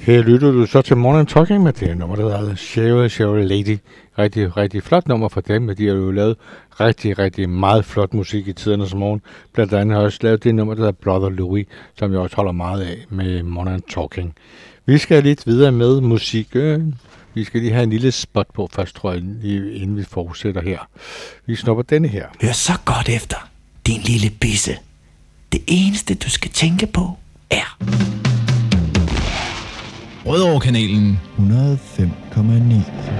Her lytter du så til Morning Talking med det nummer, der hedder Cheryl Lady. Rigtig, rigtig flot nummer for dem, men de har jo lavet rigtig, rigtig meget flot musik i tidernes morgen. Blandt andet har jeg også lavet det nummer, der hedder Brother Louie, som jeg også holder meget af med Morning Talking. Vi skal lidt videre med musik. Vi skal lige have en lille spot på først, tror jeg, inden vi fortsætter her. Vi snupper denne her. Hør så godt efter, din lille bisse. Det eneste, du skal tænke på, er... Rødovre-kanalen 105,9.